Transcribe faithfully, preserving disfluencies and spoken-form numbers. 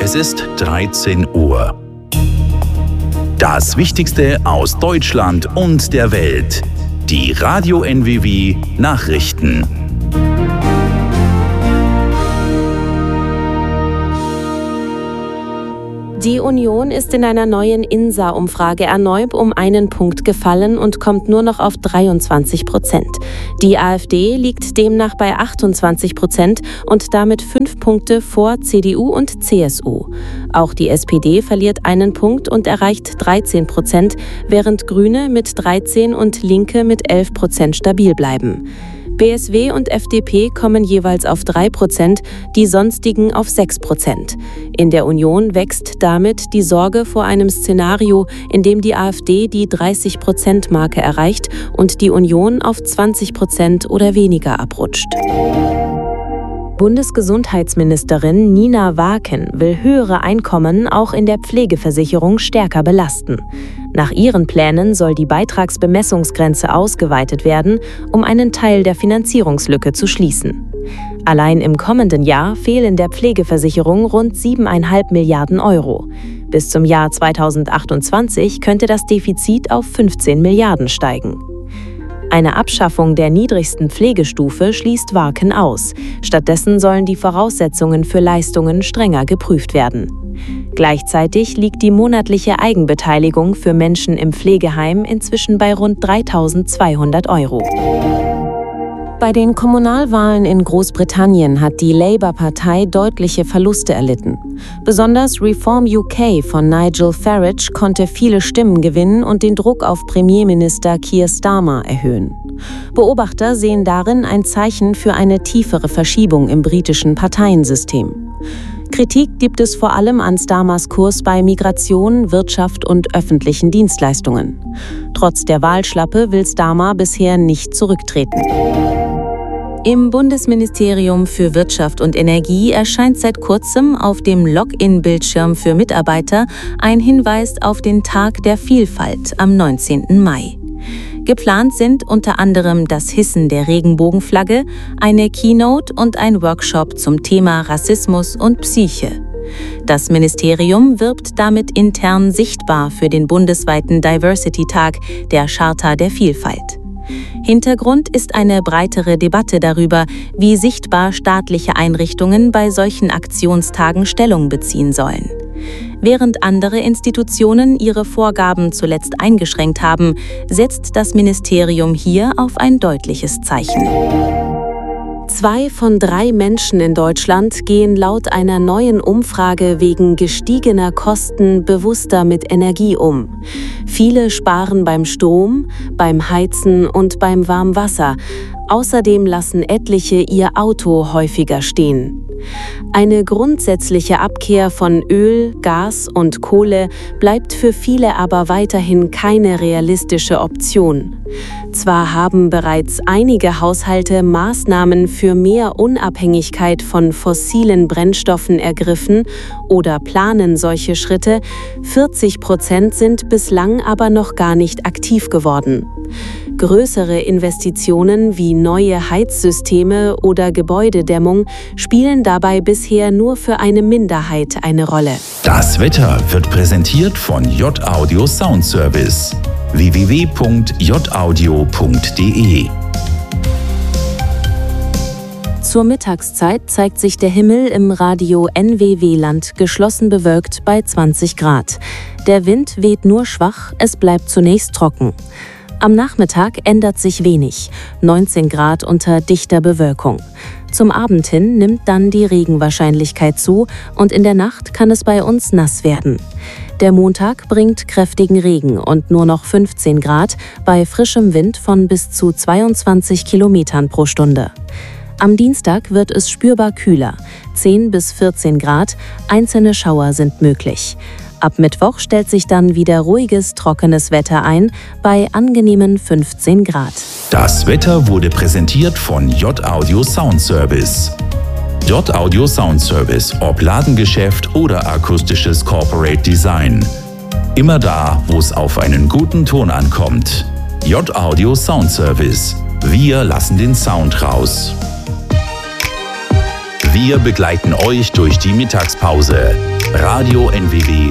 Es ist dreizehn Uhr. Das Wichtigste aus Deutschland und der Welt. Die Radio N W W Nachrichten. Die Union ist in einer neuen INSA-Umfrage erneut um einen Punkt gefallen und kommt nur noch auf dreiundzwanzig Prozent. Die AfD liegt demnach bei achtundzwanzig Prozent und damit fünf Punkte vor C D U und C S U. Auch die S P D verliert einen Punkt und erreicht dreizehn Prozent, während Grüne mit dreizehn und Linke mit elf Prozent stabil bleiben. B S W und F D P kommen jeweils auf drei Prozent, die sonstigen auf sechs Prozent. In der Union wächst damit die Sorge vor einem Szenario, in dem die AfD die dreißig Prozent Marke erreicht und die Union auf zwanzig Prozent oder weniger abrutscht. Bundesgesundheitsministerin Nina Waaken will höhere Einkommen auch in der Pflegeversicherung stärker belasten. Nach ihren Plänen soll die Beitragsbemessungsgrenze ausgeweitet werden, um einen Teil der Finanzierungslücke zu schließen. Allein im kommenden Jahr fehlen der Pflegeversicherung rund siebeneinhalb Milliarden Euro. Bis zum Jahr zweitausendachtundzwanzig könnte das Defizit auf fünfzehn Milliarden steigen. Eine Abschaffung der niedrigsten Pflegestufe schließt Waaken aus. Stattdessen sollen die Voraussetzungen für Leistungen strenger geprüft werden. Gleichzeitig liegt die monatliche Eigenbeteiligung für Menschen im Pflegeheim inzwischen bei rund dreitausendzweihundert Euro. Bei den Kommunalwahlen in Großbritannien hat die Labour-Partei deutliche Verluste erlitten. Besonders Reform U K von Nigel Farage konnte viele Stimmen gewinnen und den Druck auf Premierminister Keir Starmer erhöhen. Beobachter sehen darin ein Zeichen für eine tiefere Verschiebung im britischen Parteiensystem. Kritik gibt es vor allem an Starmers Kurs bei Migration, Wirtschaft und öffentlichen Dienstleistungen. Trotz der Wahlschlappe will Starmer bisher nicht zurücktreten. Im Bundesministerium für Wirtschaft und Energie erscheint seit kurzem auf dem Login-Bildschirm für Mitarbeiter ein Hinweis auf den Tag der Vielfalt am neunzehnten Mai. Geplant sind unter anderem das Hissen der Regenbogenflagge, eine Keynote und ein Workshop zum Thema Rassismus und Psyche. Das Ministerium wirbt damit intern sichtbar für den bundesweiten Diversity-Tag der Charta der Vielfalt. Hintergrund ist eine breitere Debatte darüber, wie sichtbar staatliche Einrichtungen bei solchen Aktionstagen Stellung beziehen sollen. Während andere Institutionen ihre Vorgaben zuletzt eingeschränkt haben, setzt das Ministerium hier auf ein deutliches Zeichen. Zwei von drei Menschen in Deutschland gehen laut einer neuen Umfrage wegen gestiegener Kosten bewusster mit Energie um. Viele sparen beim Strom, beim Heizen und beim Warmwasser. Außerdem lassen etliche ihr Auto häufiger stehen. Eine grundsätzliche Abkehr von Öl, Gas und Kohle bleibt für viele aber weiterhin keine realistische Option. Zwar haben bereits einige Haushalte Maßnahmen für mehr Unabhängigkeit von fossilen Brennstoffen ergriffen oder planen solche Schritte, vierzig Prozent sind bislang aber noch gar nicht aktiv geworden. Größere Investitionen wie neue Heizsysteme oder Gebäudedämmung spielen dabei bisher nur für eine Minderheit eine Rolle. Das Wetter wird präsentiert von J-Audio Sound Service. w w w punkt j audio punkt d e Zur Mittagszeit zeigt sich der Himmel im Radio N W W-Land geschlossen bewölkt bei zwanzig Grad. Der Wind weht nur schwach, es bleibt zunächst trocken. Am Nachmittag ändert sich wenig, neunzehn Grad unter dichter Bewölkung. Zum Abend hin nimmt dann die Regenwahrscheinlichkeit zu und in der Nacht kann es bei uns nass werden. Der Montag bringt kräftigen Regen und nur noch fünfzehn Grad bei frischem Wind von bis zu zweiundzwanzig Kilometern pro Stunde. Am Dienstag wird es spürbar kühler, zehn bis vierzehn Grad, einzelne Schauer sind möglich. Ab Mittwoch stellt sich dann wieder ruhiges, trockenes Wetter ein, bei angenehmen fünfzehn Grad. Das Wetter wurde präsentiert von J-Audio Sound Service. J-Audio Sound Service, ob Ladengeschäft oder akustisches Corporate Design. Immer da, wo es auf einen guten Ton ankommt. J-Audio Sound Service. Wir lassen den Sound raus. Wir begleiten euch durch die Mittagspause. Radio N W W